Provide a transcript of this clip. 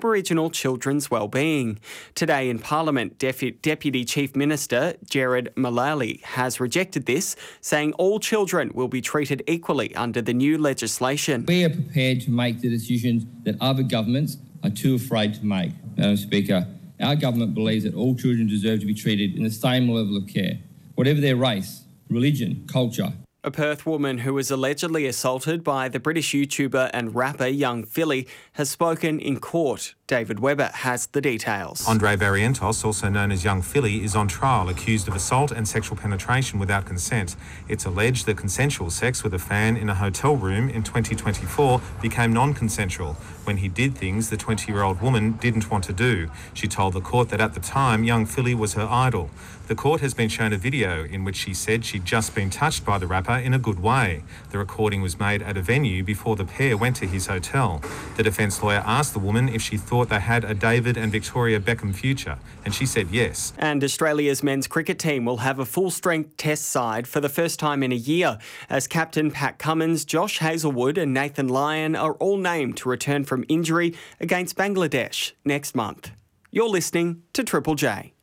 Aboriginal children's wellbeing. Today in Parliament, Deputy Chief Minister Gerard Mullally has rejected this, saying all children will be treated equally under the new legislation. We are prepared to make the decisions that other governments are too afraid to make. Madam Speaker, our government believes that all children deserve to be treated in the same level of care, whatever their race, religion, culture. A Perth woman who was allegedly assaulted by the British YouTuber and rapper Young Philly has spoken in court. David Webber has the details. Andre Barrientos, also known as Young Philly, is on trial accused of assault and sexual penetration without consent. It's alleged that consensual sex with a fan in a hotel room in 2024 became non-consensual when he did things the 20-year-old woman didn't want to do. She told the court that at the time, Young Philly was her idol. The court has been shown a video in which she said she'd just been touched by the rapper in a good way. The recording was made at a venue before the pair went to his hotel. The defence lawyer asked the woman if she thought they had a David and Victoria Beckham future, and she said yes. And Australia's men's cricket team will have a full-strength test side for the first time in a year, as captain Pat Cummins, Josh Hazlewood and Nathan Lyon are all named to return from injury against Bangladesh next month. You're listening to Triple J.